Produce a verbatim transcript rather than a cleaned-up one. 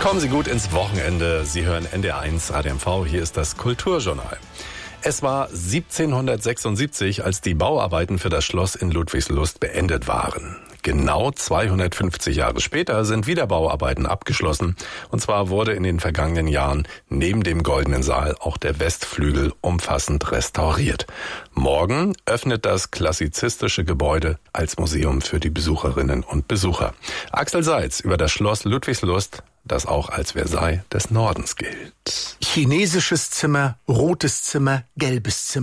Kommen Sie gut ins Wochenende. Sie hören N D R eins Radio M V. Hier ist das Kulturjournal. Es war siebzehnhundertsechsundsiebzig, als die Bauarbeiten für das Schloss in Ludwigslust beendet waren. Genau zweihundertfünfzig Jahre später sind wieder Bauarbeiten abgeschlossen. Und zwar wurde in den vergangenen Jahren neben dem Goldenen Saal auch der Westflügel umfassend restauriert. Morgen öffnet das klassizistische Gebäude als Museum für die Besucherinnen und Besucher. Axel Seitz über das Schloss Ludwigslust, das auch als Versailles des Nordens gilt. Chinesisches Zimmer, rotes Zimmer, gelbes Zimmer.